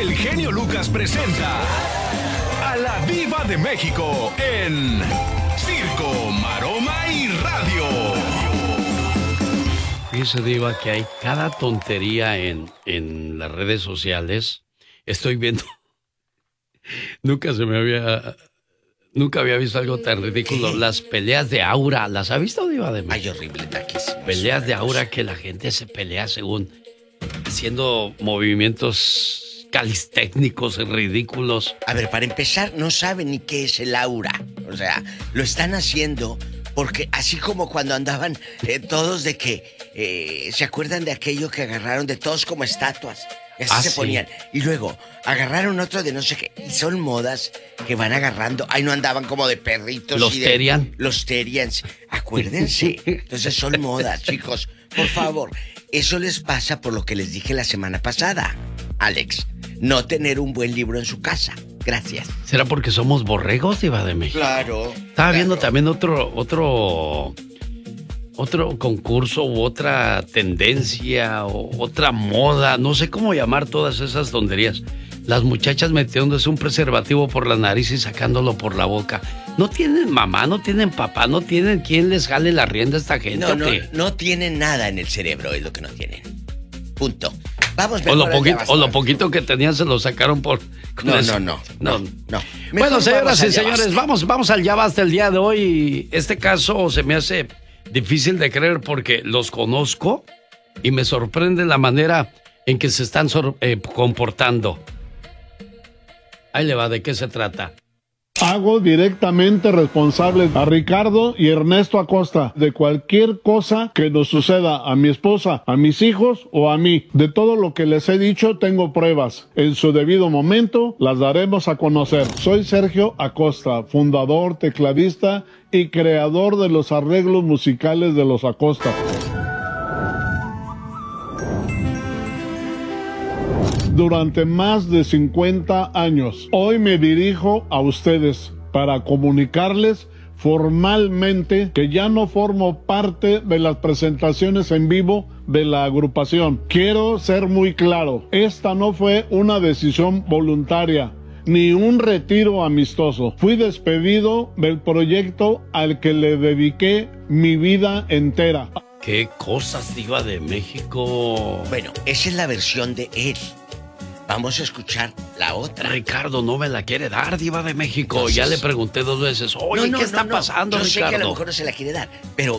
el genio Lucas presenta a la Diva de México en Circo, Maroma y Radio. Fíjese, Diva, que hay cada tontería en las redes sociales. Estoy viendo. Nunca había visto algo tan ridículo. Las peleas de aura. ¿Las ha visto, Diva de México? Ay, horrible, taquísimo. Peleas de aura que la gente se pelea según haciendo movimientos calistécnicos ridículos. A ver, para empezar, no saben ni qué es el aura. O sea, lo están haciendo porque así como cuando andaban todos de que... ¿se acuerdan de aquello que agarraron de todos como estatuas? Así se ponían. Y luego agarraron otro de no sé qué. Y son modas que van agarrando. Ay, no andaban como de perritos. Los Terian. Los Terians. Acuérdense. Entonces son modas, chicos. Por favor. Eso les pasa por lo que les dije la semana pasada, Alex. No tener un buen libro en su casa. Gracias. ¿Será porque somos borregos, Diva de México? Claro. Estaba viendo también otro concurso u otra tendencia o otra moda, no sé cómo llamar todas esas tonterías. Las muchachas metiéndose un preservativo por la nariz y sacándolo por la boca. No tienen mamá, no tienen papá, no tienen quien les jale la rienda a esta gente. No tienen nada en el cerebro, es lo que no tienen. Punto. Vamos o lo poquito que tenían se lo sacaron por... No. Bueno, señoras y señores, vamos al ya basta el día de hoy. Este caso se me hace difícil de creer porque los conozco y me sorprende la manera en que se están comportando. Ahí le va, ¿de qué se trata? Hago directamente responsable a Ricardo y Ernesto Acosta de cualquier cosa que nos suceda a mi esposa, a mis hijos o a mí. De todo lo que les he dicho tengo pruebas. En su debido momento las daremos a conocer. Soy Sergio Acosta, fundador, tecladista y creador de los arreglos musicales de los Acosta. Durante más de 50 años. Hoy me dirijo a ustedes para comunicarles formalmente que ya no formo parte de las presentaciones en vivo de la agrupación. Quiero ser muy claro, esta no fue una decisión voluntaria, ni un retiro amistoso. Fui despedido del proyecto al que le dediqué mi vida entera. ¿Qué cosas, Diva de México? Bueno, esa es la versión de él. Vamos a escuchar la otra. Ricardo no me la quiere dar, Diva de México. Entonces, ya le pregunté 2 veces. Oye, ¿qué está pasando, Yo Ricardo? sé que a lo mejor no se la quiere dar, pero